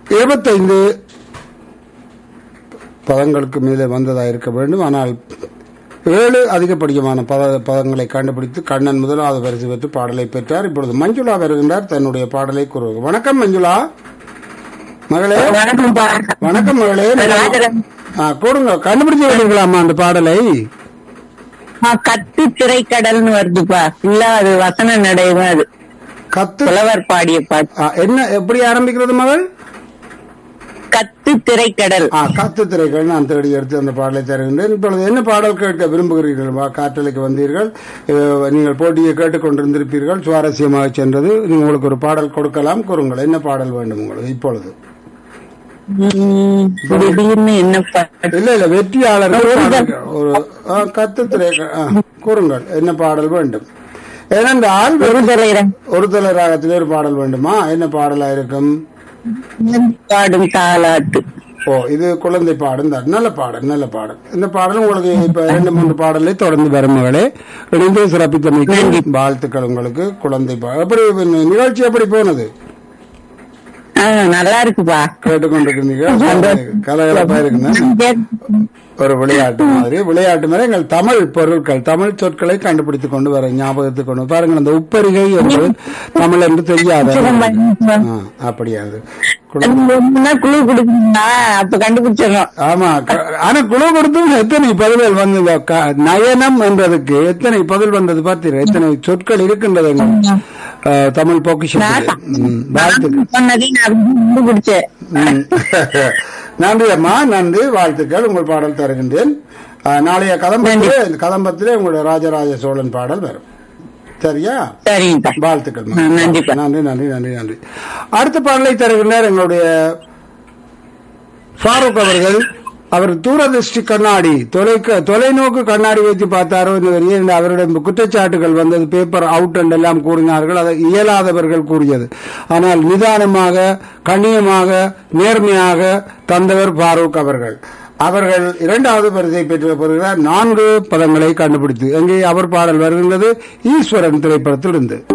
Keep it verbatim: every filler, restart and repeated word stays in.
இருபத்தைந்து பதங்களுக்கு மேலே வந்ததாக இருக்க வேண்டும். ஆனால் ஏழு அதிகப்படியான பத பதங்களை கண்டுபிடித்து கண்ணன் முதலாவது பரிசு பெற்று பாடலை பெற்றார். இப்பொழுது மஞ்சுளா வருகின்றார் தன்னுடைய பாடலை கூறுவது. வணக்கம் மஞ்சுளா மகளே. வணக்கம் மகளே. கூறுங்க, கண்டுபிடிச்சு விடுங்களாமா அந்த பாடலை? கத்து திரைக்கடல்னு வருதுப்பா. இல்ல அது வசன நடைதான். அது கத்து புலவர் பாடிய பாட்டு. என்ன எப்படி ஆரம்பிக்கிறது மகள்? கத்து திரைக்கடல். கத்து திரைக்கடல். நான் தேடி எடுத்து அந்த பாடலை தருகின்றேன். இப்பொழுது என்ன பாடல் கேட்க விரும்புகிறீர்கள்? காற்றலைக்கு வந்தீர்கள், நீங்கள் போட்டியை கேட்டுக்கொண்டிருந்திருப்பீர்கள், சுவாரஸ்யமாக சென்றது. உங்களுக்கு ஒரு பாடல் கொடுக்கலாம், கூறுங்கள் என்ன பாடல் வேண்டும் உங்களுக்கு இப்பொழுது? என்ன இல்ல இல்ல வெற்றியாளர்கள் ஒரு கத்து திரை கூறுங்கள் என்ன பாடல் வேண்டும்? ஏனென்றால் ஒரு தலை ராகத்திலே ஒரு பாடல் வேண்டுமா? என்ன பாடலா இருக்கும்? பாடும் தாலாட்டு. ஓ, இது குழந்தை பாடும் தான். நல்ல பாடல், நல்ல பாடல். இந்த பாடல் உங்களுக்கு இப்ப ரெண்டு மூன்று பாடலை தொடர்ந்து வரும் மகளே. இணைந்து சிறப்பித்தமைக்கு வாழ்த்துக்கள் உங்களுக்கு. குழந்தை பாடல் எப்படி நிகழ்ச்சி எப்படி போனது? நல்லா இருக்குப்பா. கேட்டுக்கொண்டிருக்கீங்க, கலகலப்பா இருக்குங்க. ஒரு விளையாட்டு மாதிரி விளையாட்டு மாதிரி எங்கள் தமிழ் பொருட்கள் தமிழ் சொற்களை கண்டுபிடித்துக் கொண்டு வர ஞாபகத்துக்கு கொண்டு பாருங்கள். அந்த உப்பரிகை என்பது தமிழ் என்று தெரியாது. அப்படியாது குழு கொடுத்தா அப்ப கண்டுபிடிச்சிடணும். ஆமா, ஆனா குழு கொடுத்தும் எத்தனை பதில்கள் வந்து நயனம் என்றதுக்கு எத்தனை பதில் வந்தது பார்த்தீர்கள்? எத்தனை சொற்கள் இருக்கின்றது தமிழ் பொக்கிஷத்தில். நன்றி அம்மா, நன்றி, வாழ்த்துக்கள். உங்கள் பாடல் தருகின்றேன். நாளைய கதம்பத்திலே கதம்பத்திலே உங்களுடைய ராஜராஜ சோழன் பாடல் வரும். சரியா? வாழ்த்துக்கள். நன்றி நன்றி நன்றி நன்றி நன்றி. அடுத்த பாடலை தருகின்றார் எங்களுடைய ஃபாரூக் அவர்கள். அவர் தூரதிருஷ்டி கண்ணாடி தொலைக்க தொலைநோக்கு கண்ணாடி வைத்து பார்த்தாரோ என்று அவருடைய குற்றச்சாட்டுகள் வந்தது. பேப்பர் அவுட் என்று எல்லாம் கூறினார்கள். அதை இயலாதவர்கள் கூறியது. ஆனால் நிதானமாக கண்ணியமாக நேர்மையாக தந்தவர் ஃபாரூக் அவர்கள். அவர்கள் இரண்டாவது பரிசை பெற்று பெறுகிறார். நான்கு பதங்களை கண்டுபிடித்து எங்கே அவர் பாடல் வருகின்றது ஈஸ்வரன் திரைப்படத்தில் இருந்து.